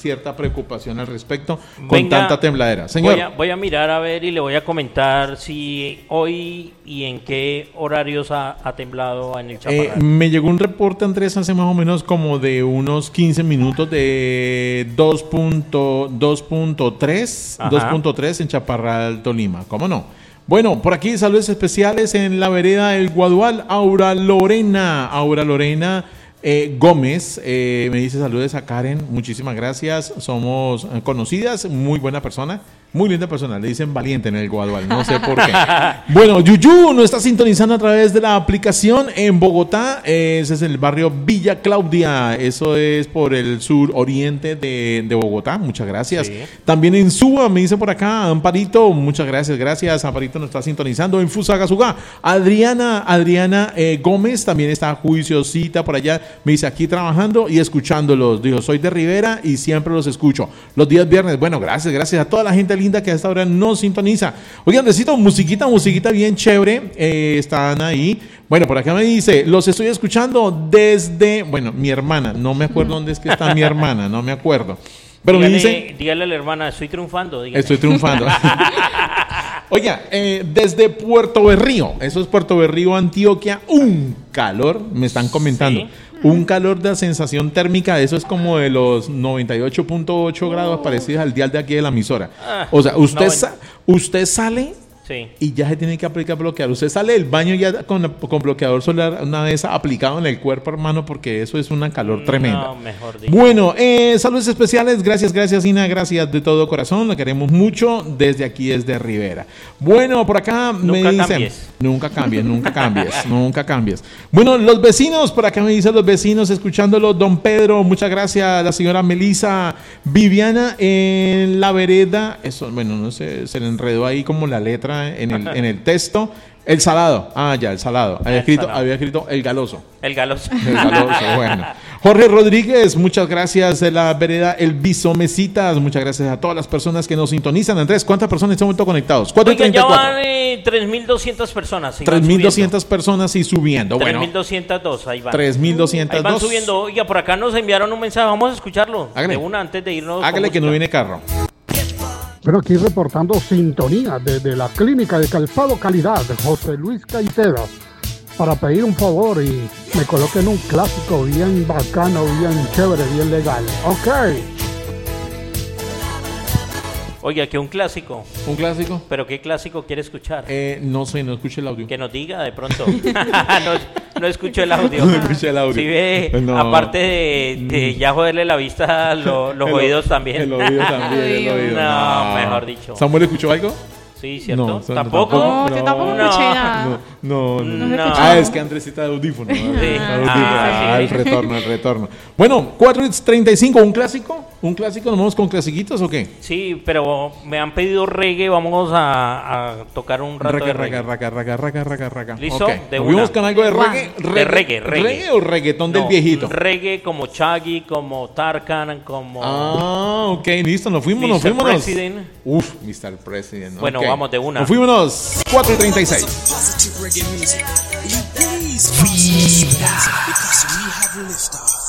cierta preocupación al respecto con tanta tembladera. Señor. Voy a mirar a ver y le voy a comentar si hoy y en qué horarios ha temblado en el Chaparral. Me llegó un reporte, Andrés, hace más o menos como de unos 15 minutos de 2.3 en Chaparral, Tolima. ¿Cómo no? Bueno, por aquí saludos especiales en la vereda El Guadual, Aura Lorena Gómez, me dice saludos a Karen, muchísimas gracias, somos conocidas, muy buena persona, muy linda persona, le dicen valiente en El Guadual, no sé por qué. Bueno, Yuyu nos está sintonizando a través de la aplicación en Bogotá, ese es el barrio Villa Claudia, eso es por el sur oriente de Bogotá, muchas gracias. Sí. También en Suba, me dice por acá, Amparito, muchas gracias, Amparito nos está sintonizando en Fusagasugá. Adriana Gómez también está juiciosita por allá, me dice aquí trabajando y escuchándolos, dijo, soy de Rivera y siempre los escucho, los días viernes. Bueno, gracias a toda la gente linda que a esta hora nos sintoniza. Oigan, necesito musiquita bien chévere, están ahí. Bueno, por acá me dice, los estoy escuchando desde, bueno, mi hermana, no me acuerdo dónde es que está mi hermana, no me acuerdo. Pero me dice, dígale a la hermana, estoy triunfando. Dígale. Estoy triunfando. Oiga, desde Puerto Berrío, eso es Puerto Berrío, Antioquia, un calor, me están comentando. Sí. Un calor de sensación térmica, eso es como de los 98.8 grados parecidos al dial de aquí de la emisora. O sea, usted sale sí. Y ya se tiene que aplicar bloqueador. Usted sale del baño ya con bloqueador solar una vez aplicado en el cuerpo, hermano, porque eso es una calor tremenda. No, mejor dicho. Bueno, saludos especiales. Gracias, Ina. Gracias de todo corazón. La queremos mucho desde aquí, desde Rivera. Bueno, por acá me dicen... Nunca cambies. Bueno, los vecinos, por acá me dicen los vecinos, escuchándolo, don Pedro, muchas gracias, la señora Melisa, Viviana en la vereda, eso, bueno, no sé, se le enredó ahí como la letra en el texto. El Salado, el Salado. Había escrito El Galoso. El Galoso, bueno. Jorge Rodríguez, muchas gracias de la vereda El Bisomesitas, muchas gracias a todas las personas que nos sintonizan. Andrés, ¿cuántas personas están muy conectados? 434. Ya van 3.200 personas. 3.200 personas y subiendo. 3.202, ahí van. 3.202. Ahí van subiendo. Oiga, por acá nos enviaron un mensaje, vamos a escucharlo. Hágale. De una antes de irnos. Hágale que no viene carro. Pero aquí reportando sintonía desde la clínica de calzado calidad de José Luis Caicedo para pedir un favor y me coloquen un clásico bien bacano, bien chévere, bien legal. Ok. Oiga, que un clásico. ¿Un clásico? ¿Pero qué clásico quiere escuchar? No sé, no escuché el audio. Que nos diga de pronto. no escucho el audio. No escuché el audio. Sí, ve, no. Aparte de ya joderle la vista, los oídos también. El oído también, No, mejor dicho. ¿Samuel escuchó algo? Sí, ¿cierto? No, ¿Tampoco? No, yo tampoco escuché nada. No. Ah, es que Andrés está de audífono. Sí. El retorno. Bueno, 4:35, ¿un clásico? ¿Nos vamos con clasiquitos o qué? Sí, pero me han pedido reggae, vamos a tocar un rato de reggae. Raca. ¿Listo? Okay. De ¿Vamos con algo de reggae? De reggae. ¿Reggae o reggaetón del viejito? Reggae como Chaggy, como Tarkan, como... Ok, listo, nos fuimos. President. Mr. President. Bueno, okay. Vamos de una. Nos fuimos, 4:36. Vibra.